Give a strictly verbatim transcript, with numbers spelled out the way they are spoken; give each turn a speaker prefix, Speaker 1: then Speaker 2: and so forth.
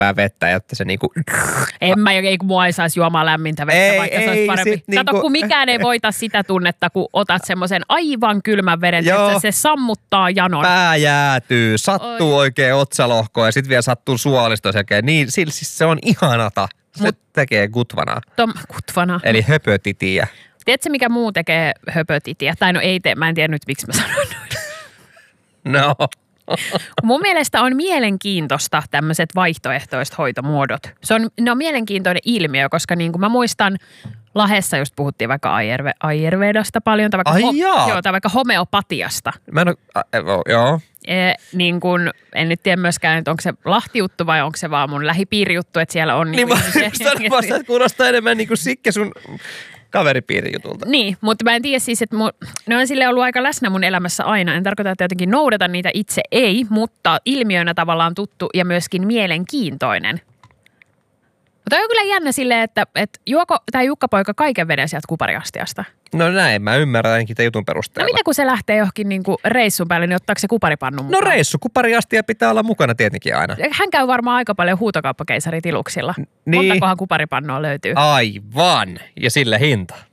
Speaker 1: lämpimää vettä, jotta se niinku...
Speaker 2: En mä, ei kun mua ei saisi juomaan lämmintä vettä,
Speaker 1: ei,
Speaker 2: vaikka
Speaker 1: ei,
Speaker 2: se olisi parempi.
Speaker 1: sit
Speaker 2: Kato,
Speaker 1: niinku...
Speaker 2: kun mikään ei voita sitä tunnetta, kun otat semmoisen aivan kylmän veden, että se sammuttaa janon.
Speaker 1: Pää jäätyy, sattuu Oi. oikein otsalohkoon ja sitten vielä sattuu suolisto sekä. Niin, siis se on ihanata. Se Mut, tekee kutvana.
Speaker 2: Tom, kutvana.
Speaker 1: Eli höpötitiä.
Speaker 2: Tiedätkö, mikä muu tekee höpötitiä? Tai no ei tee, mä en tiedä nyt, miksi mä sanon noin.
Speaker 1: No.
Speaker 2: Mun mielestä on mielenkiintoista tämmöiset vaihtoehtoiset hoitomuodot. Se on, ne on mielenkiintoinen ilmiö, koska niin kuin mä muistan, Lahdessa just puhuttiin vaikka Ayurve, Ayurvedasta paljon, tai vaikka,
Speaker 1: Ai
Speaker 2: ho,
Speaker 1: jaa.
Speaker 2: joo, tai vaikka homeopatiasta.
Speaker 1: Mä en ole, a, joo.
Speaker 2: E, niin kun, en nyt tiedä myöskään, että onko se Lahti-juttu vai onko se vaan mun lähipiirijuttu, että siellä on...
Speaker 1: Niin, niin mä sanon vasta, että kuulostaa enemmän niin kuin Sikke sun kaveripiirijutulta.
Speaker 2: Niin, mutta mä en tiedä siis, että mun, ne on silleen ollut aika läsnä mun elämässä aina. En tarkoita, että jotenkin noudatan niitä itse, ei, mutta ilmiönä tavallaan tuttu ja myöskin mielenkiintoinen. Mutta on kyllä jännä silleen, että, että juoko tämä Jukka-poika kaiken veden sieltä kupariastiasta?
Speaker 1: No näin, mä ymmärrän ainakin tämän jutun perusteella.
Speaker 2: No mitä kun se lähtee johonkin niinku reissun päälle, niin ottaako se kuparipannu mukaan?
Speaker 1: No reissu, kupariastia pitää olla mukana tietenkin aina.
Speaker 2: Hän käy varmaan aika paljon huutokauppakeisaritiluksilla.
Speaker 1: Niin.
Speaker 2: Montakohan kuparipannua löytyy?
Speaker 1: Aivan, ja sille hinta.